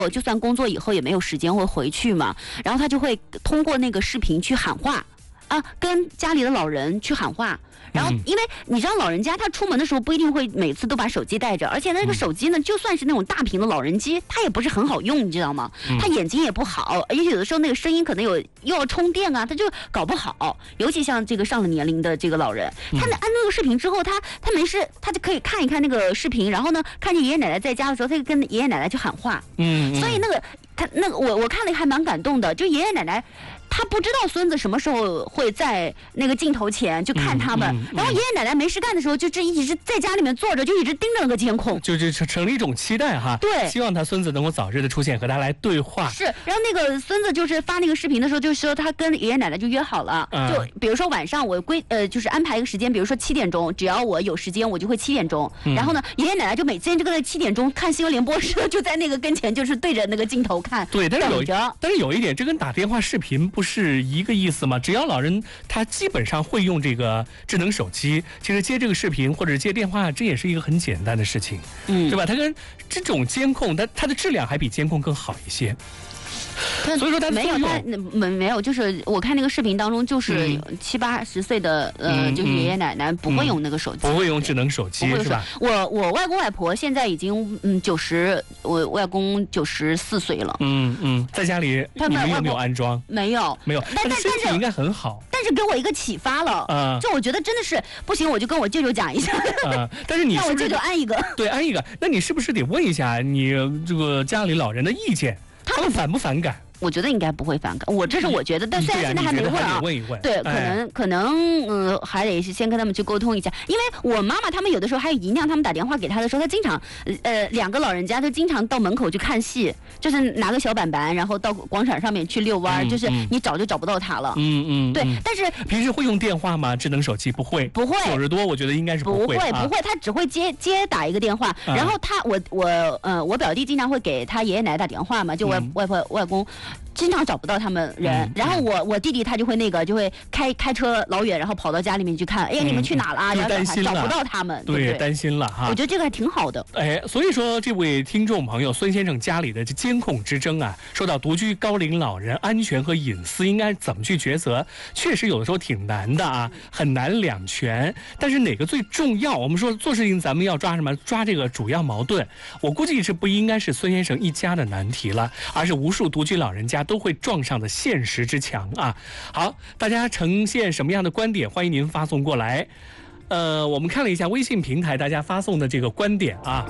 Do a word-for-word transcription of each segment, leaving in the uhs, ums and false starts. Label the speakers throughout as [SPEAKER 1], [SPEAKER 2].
[SPEAKER 1] 我就算工作以后也没有时间会回去嘛，然后他就会通过那个视频去喊话啊，跟家里的老人去喊话。然后，因为你知道老人家他出门的时候不一定会每次都把手机带着，而且那个手机呢，就算是那种大屏的老人机，它也不是很好用，你知道吗？他眼睛也不好，而且有的时候那个声音可能有又要充电啊，他就搞不好。尤其像这个上了年龄的这个老人，他按那个视频之后，他他没事，他就可以看一看那个视频，然后呢，看见爷爷奶奶在家的时候，他就跟爷爷奶奶去喊话。嗯，所以那个他那个我我看了还蛮感动的，就爷爷奶奶。他不知道孙子什么时候会在那个镜头前就看他们，嗯嗯嗯、然后爷爷奶奶没事干的时候，就这一直在家里面坐着，就一直盯着那个监控，
[SPEAKER 2] 就是成了一种期待哈。
[SPEAKER 1] 对，
[SPEAKER 2] 希望他孙子能够早日的出现，和他来对话。
[SPEAKER 1] 是，然后那个孙子就是发那个视频的时候，就说他跟爷爷奶奶就约好了，嗯、就比如说晚上我规呃就是安排一个时间，比如说七点钟，只要我有时间，我就会七点钟。嗯、然后呢，爷爷奶奶就每天就跟在七点钟看新闻联播似的，就在那个跟前，就是对着那个镜头看。
[SPEAKER 2] 对，但是有
[SPEAKER 1] 着，
[SPEAKER 2] 但是有一点，这跟打电话视频不是一个意思吗？只要老人他基本上会用这个智能手机，其实接这个视频或者接电话，这也是一个很简单的事情，嗯，对吧？它跟这种监控，它它的质量还比监控更好一些。所以说他
[SPEAKER 1] 没有他没没有，就是我看那个视频当中，就是七八十岁的、嗯、呃，就是爷爷奶奶不会用那个手机，
[SPEAKER 2] 不会用智能手机是吧？
[SPEAKER 1] 我我外公外婆现在已经嗯九十，我外公九十四岁了。
[SPEAKER 2] 嗯嗯，在家里你们有没有安装？
[SPEAKER 1] 没有
[SPEAKER 2] 没有，
[SPEAKER 1] 但但
[SPEAKER 2] 身体应该很好。
[SPEAKER 1] 但是给我一个启发了，啊、就我觉得真的是不行，我就跟我舅舅讲一下。
[SPEAKER 2] 啊，但是你
[SPEAKER 1] 让我舅舅安一个，
[SPEAKER 2] 对，安一个，那你是不是得问一下你这个家里老人的意见？他们反不反感？
[SPEAKER 1] 我觉得应该不会反感，我这是我觉得，但虽然现在还没问啊，
[SPEAKER 2] 问一问，
[SPEAKER 1] 对，可能可能嗯，还得是先跟他们去沟通一下，因为我妈妈他们有的时候还有姨娘他们打电话给他的时候，他经常呃两个老人家都经常到门口去看戏，就是拿个小板板，然后到广场上面去遛弯，就是你找就找不到他了。嗯嗯，对，但是
[SPEAKER 2] 平时会用电话吗？智能手机不会，
[SPEAKER 1] 不会，
[SPEAKER 2] 九十多我觉得应该是
[SPEAKER 1] 不
[SPEAKER 2] 会，
[SPEAKER 1] 不会不会，他只会接接打一个电话，然后他我我呃我表弟经常会给他爷爷奶奶打电话嘛，就外外婆外公。经常找不到他们人，嗯、然后我我弟弟他就会那个就会开开车老远，然后跑到家里面去看，哎呀、嗯、你们去哪了？然后
[SPEAKER 2] 担心
[SPEAKER 1] 找不到他们，
[SPEAKER 2] 对，
[SPEAKER 1] 对对
[SPEAKER 2] 担心了哈。
[SPEAKER 1] 我觉得这个还挺好的。
[SPEAKER 2] 哎，所以说这位听众朋友孙先生家里的这监控之争啊，说到独居高龄老人安全和隐私应该怎么去抉择，确实有的时候挺难的啊，很难两全。但是哪个最重要？我们说做事情咱们要抓什么？抓这个主要矛盾。我估计这不应该是孙先生一家的难题了，而是无数独居老人家都会撞上的现实之墙啊！好，大家呈现什么样的观点？欢迎您发送过来。呃，我们看了一下微信平台大家发送的这个观点啊。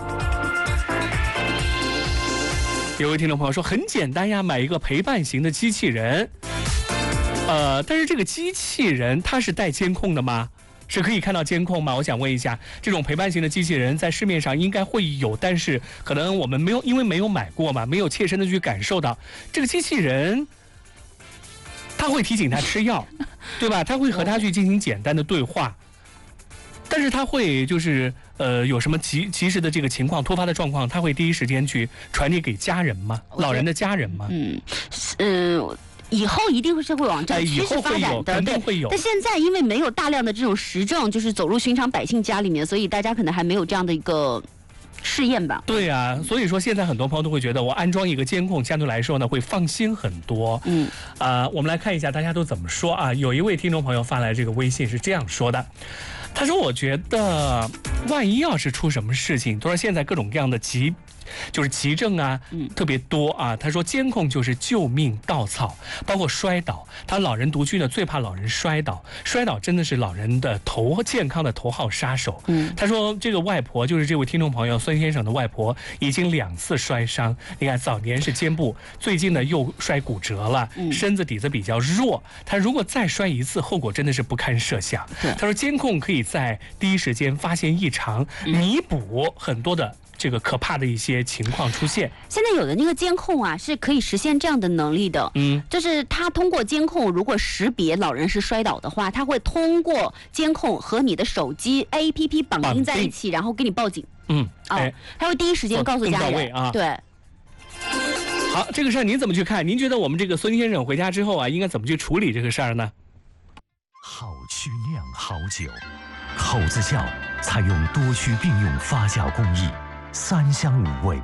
[SPEAKER 2] 有位听众朋友说很简单呀，买一个陪伴型的机器人。呃，但是这个机器人它是带监控的吗？是可以看到监控吗？我想问一下，这种陪伴型的机器人在市面上应该会有，但是可能我们没有，因为没有买过嘛，没有切身的去感受到这个机器人。他会提醒他吃药，对吧？他会和他去进行简单的对话，但是他会就是呃有什么及及时的这个情况突发的状况，他会第一时间去传递给家人吗？老人的家人吗？
[SPEAKER 1] 嗯，嗯。以后一定是会往这个趋势发展的，
[SPEAKER 2] 对，会有。
[SPEAKER 1] 但现在因为没有大量的这种实证，就是走入寻常百姓家里面，所以大家可能还没有这样的一个试验吧。
[SPEAKER 2] 对啊，所以说现在很多朋友都会觉得，我安装一个监控，相对来说呢会放心很多。嗯，啊、呃，我们来看一下大家都怎么说啊。有一位听众朋友发来这个微信是这样说的，他说：“我觉得万一要是出什么事情，他说现在各种各样的疾。”就是急症啊，嗯，特别多啊。他说监控就是救命稻草，包括摔倒。他老人独居呢，最怕老人摔倒，摔倒真的是老人的头健康的头号杀手。嗯，他说这个外婆就是这位听众朋友孙先生的外婆，已经两次摔伤。你看早年是肩部，最近呢又摔骨折了，身子底子比较弱。他如果再摔一次，后果真的是不堪设想。他说监控可以在第一时间发现异常，弥补很多的。这个可怕的一些情况出现，
[SPEAKER 1] 现在有的那个监控啊，是可以实现这样的能力的。嗯，就是它通过监控，如果识别老人是摔倒的话，它会通过监控和你的手机 A P P 绑定在一起，然后给你报警。嗯，啊，哎、它会第一时间告诉家人。啊，对。
[SPEAKER 2] 好，这个事儿您怎么去看？您觉得我们这个孙先生回家之后啊，应该怎么去处理这个事儿呢？
[SPEAKER 3] 好曲酿好酒，口子窖采用多区并用发酵工艺。三香五味，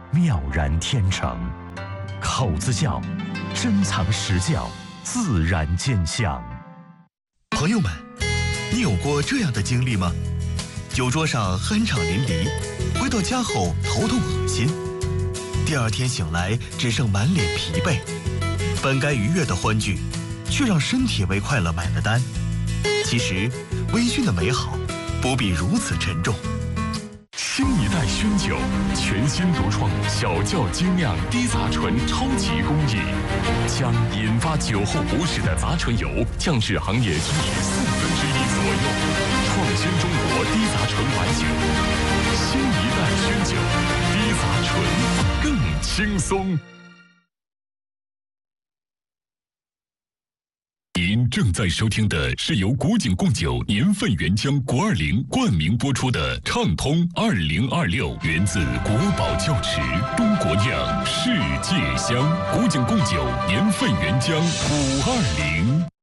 [SPEAKER 3] 妙然天成。口子窖，珍藏实教，自然见香。
[SPEAKER 4] 朋友们，你有过这样的经历吗？酒桌上酣畅淋漓，回到家后头痛恶心，第二天醒来只剩满脸疲惫，本该愉悦的欢聚，却让身体为快乐买了单。其实，微醺的美好不必如此沉重。
[SPEAKER 5] 新一代熏酒，全新独创小窖精酿低杂醇超级工艺，将引发酒后不适的杂醇油降至行业均值四分之一左右，创新中国低杂醇白酒。新一代熏酒，低杂醇更轻松。您正在收听的是由古井贡酒年份原浆国二零冠名播出的《畅通二零二六》，源自国宝窖池，中国酿，世界香。古井贡酒年份原浆五二零。